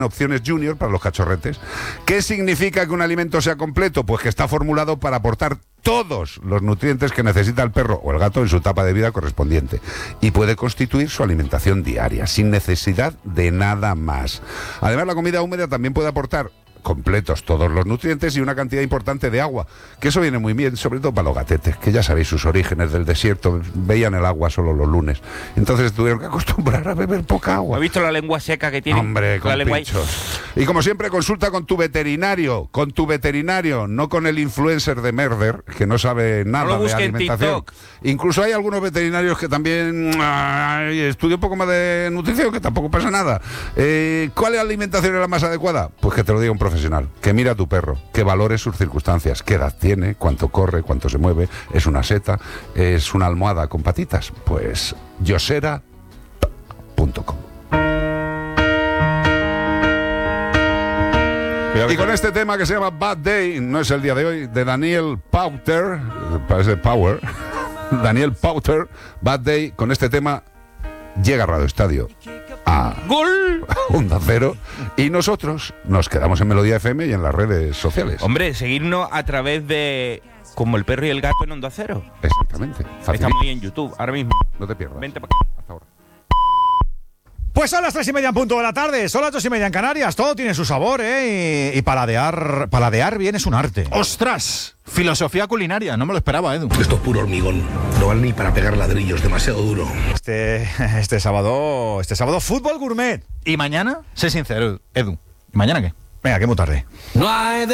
opciones junior para los cachorretes. ¿Qué significa que un alimento sea completo? Pues que está formulado para aportar todos los nutrientes que necesita el perro o el gato en su etapa de vida correspondiente y puede constituir su alimentación diaria sin necesidad de nada más. Además, la comida húmeda también puede aportar completos todos los nutrientes y una cantidad importante de agua, que eso viene muy bien, sobre todo para los gatetes, que ya sabéis sus orígenes del desierto, veían el agua solo los lunes, entonces tuvieron que acostumbrar a beber poca agua. ¿Has visto la lengua seca que tiene? Hombre, con pinchos. Y como siempre, consulta con tu veterinario, no con el influencer de Merder, que no sabe nada de alimentación. Incluso hay algunos veterinarios que también estudian un poco más de nutrición, que tampoco pasa nada. ¿Cuál alimentación es la más adecuada? Pues que te lo diga un profesional, que mira a tu perro, que valore sus circunstancias, qué edad tiene, cuánto corre, cuánto se mueve, es una seta, es una almohada con patitas. Pues yosera.com. Y con este tema que se llama Bad Day, no es el día de hoy, de Daniel Powter, parece Power, Daniel Powter, Bad Day, con este tema llega Radio Estadio a ¡Gol! Onda Cero y nosotros nos quedamos en Melodía FM y en las redes sociales. Hombre, seguirnos a través de Como el Perro y el Gato en Onda Cero. Exactamente. Estamos ahí en YouTube ahora mismo. No te pierdas. Vente para acá. Hasta ahora. Pues son las 3:30 en punto de la tarde, son las 2:30 en Canarias, todo tiene su sabor, ¿eh? Y paladear bien es un arte. ¡Ostras! Filosofía culinaria, no me lo esperaba, Edu. Esto es puro hormigón, no vale ni para pegar ladrillos, demasiado duro. Este sábado, fútbol gourmet. ¿Y mañana? Sé sincero, Edu. ¿Y mañana qué? Venga, que muy tarde. No hay